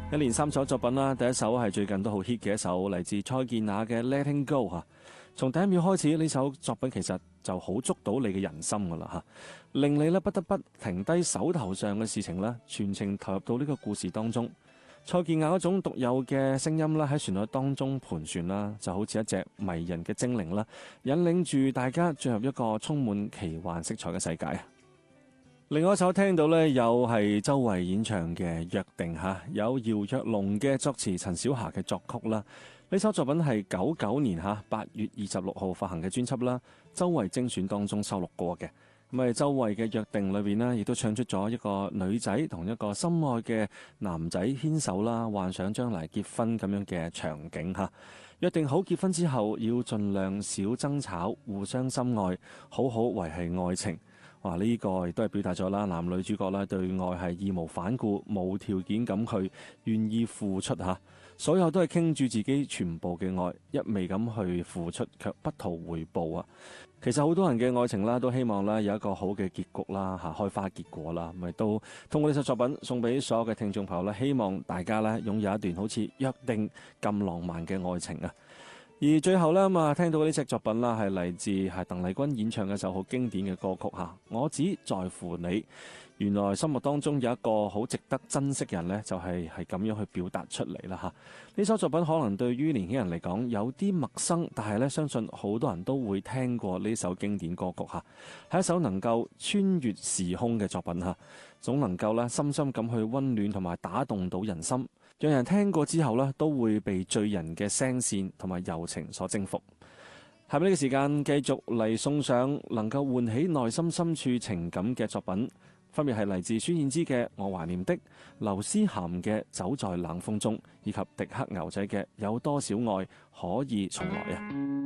一連三首作品啦，第一首係最近都好 hit 嘅一首，嚟自蔡健雅嘅《Letting Go》嚇。從第一秒開始，呢首作品其實就好捉到你嘅人心噶啦嚇，令你咧不得不停低手頭上嘅事情啦，全程投入到呢個故事當中。蔡健雅嗰種獨有嘅聲音啦，喺旋律當中盤旋啦，就好似一隻迷人嘅精靈啦，引領住大家進入一個充滿奇幻色彩嘅世界。另外一首聽到呢，又係周蕙演唱嘅《約定》嚇，有姚若龍嘅作詞，陳小霞嘅作曲啦。呢首作品係99年8月26號發行嘅專輯啦，周蕙精選當中收錄過嘅。咁周蕙嘅《約定》裏邊呢，亦都唱出咗一個女仔同一個心愛嘅男仔牽手啦，幻想將來結婚咁樣嘅場景嚇。約定好結婚之後要盡量少爭吵，互相深愛，好好維繫愛情。哇！呢個亦都係表達咗啦，男女主角啦對愛係義無反顧、無條件咁去願意付出嚇，所有都係傾住自己全部嘅愛，一味咁去付出，卻不圖回報啊！其實好多人嘅愛情啦，都希望啦有一個好嘅結局啦嚇，開花結果啦，咪都通過呢首作品送俾所有嘅聽眾朋友啦，希望大家咧擁有一段好似約定咁浪漫嘅愛情啊！而最後呢，聽到呢隻作品啦，係嚟自係鄧麗君演唱嘅一首好經典嘅歌曲嚇，我只在乎你。原來心目當中有一個好值得珍惜嘅人呢，就係咁樣去表達出嚟啦嚇。呢首作品可能對於年輕人嚟講有啲陌生，但係呢，相信好多人都會聽過呢首經典歌曲嚇，係一首能夠穿越時空嘅作品嚇，總能夠呢深深咁去溫暖同埋打動到人心，讓人聽過之後呢都會被醉人嘅聲線同埋柔情所征服。下面呢個時間繼續嚟送上能夠喚起內心深處情感嘅作品，分別係嚟自孫燕姿嘅《我懷念的》、劉思涵嘅《走在冷風中》，以及迪克牛仔嘅《有多少愛可以重來》啊！